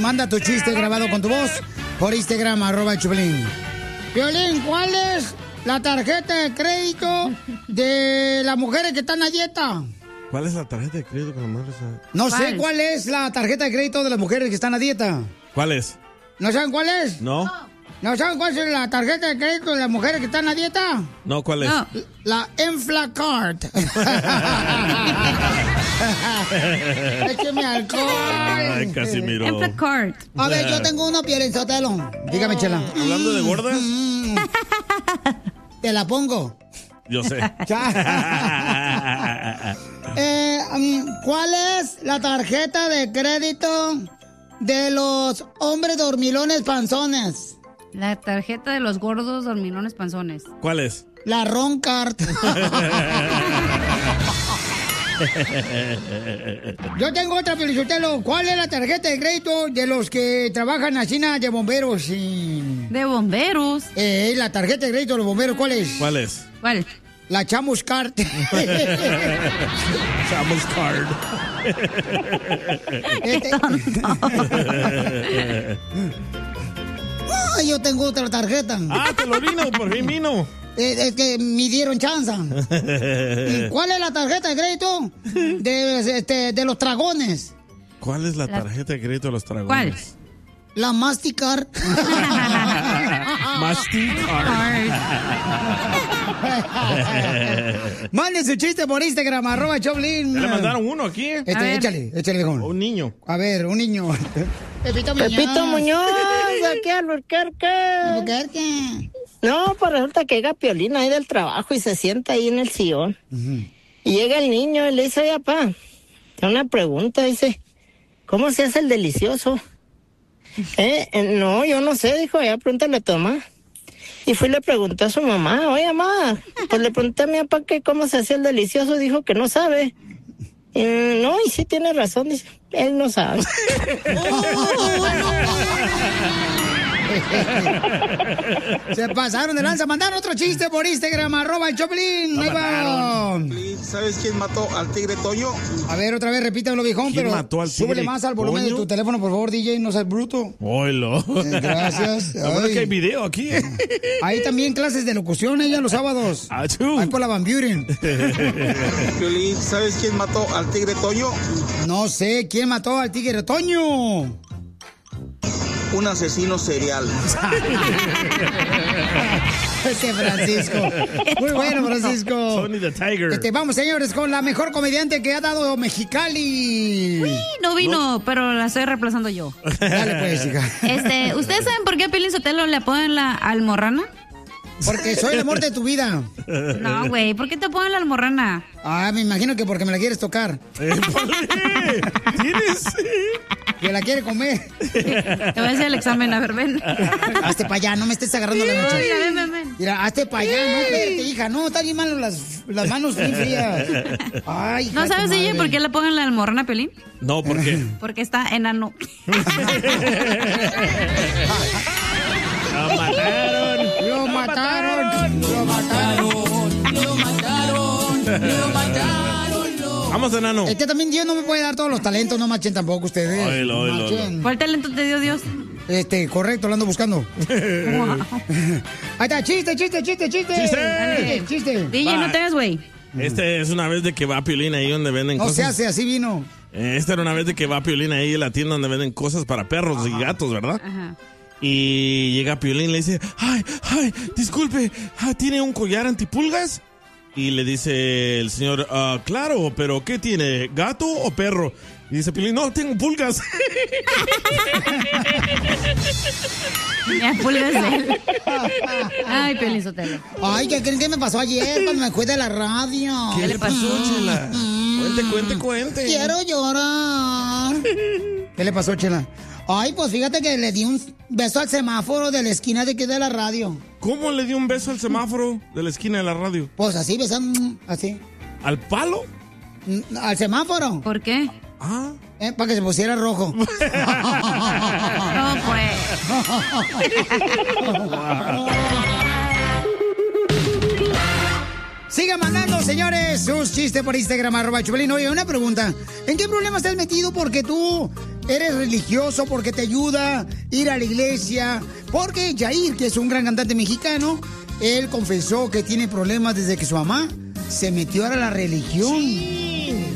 manda tu chiste grabado con tu voz por Instagram, @Choplin. Piolín, ¿cuál es la tarjeta de crédito de las mujeres que están a dieta? ¿Cuál es la tarjeta de crédito con las mujeres? No sé cuál es la tarjeta de crédito de las mujeres que están a dieta. ¿Cuál es? ¿No saben cuál es? No. ¿No saben cuál es la tarjeta de crédito de las mujeres que están a dieta? No, ¿cuál es? No. La Enflacard. Écheme alcohol. Ay, Casimiro. Enflacard. A ver, yo tengo uno, Piolín Sotelo. Dígame, Chela. ¿Hablando de gordas? Te la pongo. Yo sé. ¿Cuál es la tarjeta de crédito de los hombres dormilones panzones? La tarjeta de los gordos dormilones panzones. ¿Cuál es? La Roncard. Yo tengo otra, Felicitelo. ¿Cuál es la tarjeta de crédito de los que trabajan así de bomberos? ¿De bomberos? La tarjeta de crédito de los bomberos, ¿cuál es? ¿Cuál es? ¿Cuál? La Chamus Card. Chamus Card. Yo tengo otra tarjeta. Ah, te lo vino, por fin vino. Es que me dieron chance. ¿Cuál es la tarjeta de crédito de los dragones? ¿Cuál es la tarjeta de crédito de los dragones? ¿Cuál? La Mastercard. Mastercard. Mande su chiste por Instagram, @Choplin. Ya le mandaron uno aquí. Échale, viejón. Un niño. A ver, un niño. Pepito Muñoz, de aquí a Albuquerque. No, pues resulta que llega Piolín ahí del trabajo y se sienta ahí en el sillón. Y llega el niño y le dice, oye, papá, tengo una pregunta, dice, ¿cómo se hace el delicioso? No, yo no sé, dijo, ya pregúntale a tu mamá. Y fui y le pregunté a su mamá, oye, mamá, pues le pregunté a mi papá que cómo se hacía el delicioso, dijo que no sabe. No, y sí tiene razón, dice, él no sabe. Se pasaron de lanza. Mandaron otro chiste por Instagram, @Choplin. ¿Sabes quién mató al tigre Toño? A ver, otra vez, repítalo, viejón, pero mató al tigre súbele más al volumen de tu teléfono, por favor, DJ, no seas bruto. Oilo. Gracias. Lo bueno es que hay video aquí. Hay también clases de locución, ella los sábados. Achú. Ahí por la Van Buren. Piolín, ¿sabes quién mató al tigre Toño? No sé, ¿quién mató al tigre Toño? Un asesino serial. Ese Francisco. Muy bueno, Francisco. Tony the Tiger. Vamos, señores, con la mejor comediante que ha dado Mexicali. Uy, no vino, pero la estoy reemplazando yo. Dale, pues, hija. ¿Ustedes saben por qué a Piolín Sotelo le apodan la almorrana? Porque soy el amor de tu vida. No, güey, ¿por qué te ponen la almorrana? Ah, me imagino que porque me la quieres tocar. ¿Tienes? Que la quiere comer. Te voy a hacer el examen, a ver, ven. Hazte para allá, no me estés agarrando la noche. Mira, ven. Mira, hazte para allá, no, espérate, hija. No, está bien malo las manos bien frías. Ay, hija. ¿No sabes, DJ, por qué le ponen la almorrana a Piolín? No, ¿por qué? Porque está enano. ¡Lo mataron! ¡Lo mataron! ¡Lo mataron! Vamos, enano. También Dios no me puede dar todos los talentos, no machen tampoco ustedes. Oilo. ¿Cuál talento te dio Dios? Correcto, lo ando buscando. Ahí está, chiste. ¡Chiste! Chiste. DJ, no te hagas, güey. Es una vez de que va Piolín ahí donde venden No cosas. se hace, así vino. Era una vez de que va Piolín ahí a la tienda donde venden cosas para perros y gatos, ¿verdad? Ajá. Y llega Piolín y le dice, ay, disculpe, ¿tiene un collar antipulgas? Y le dice el señor, claro, pero ¿qué tiene? ¿Gato o perro? Y dice Piolín, no, tengo pulgas. Ya, pulgas de él. Ay, Piolín Sotelo. Ay, ¿qué creen que me pasó ayer cuando me fui de la radio? ¿Qué le pasó, Chela? Cuente. Quiero llorar. ¿Qué le pasó, Chela? Ay, pues fíjate que le di un beso al semáforo de la esquina de aquí de la radio. ¿Cómo le dio un beso al semáforo de la esquina de la radio? Pues así, besando, así. ¿Al palo? Al semáforo. ¿Por qué? Para que se pusiera rojo. No, pues. Sigan mandando, señores, sus chistes por Instagram, @Choplin. Oye, una pregunta. ¿En qué problema estás metido porque tú eres religioso porque te ayuda a ir a la iglesia. Porque Yair, que es un gran cantante mexicano, él confesó que tiene problemas desde que su mamá se metió a la religión. Sí.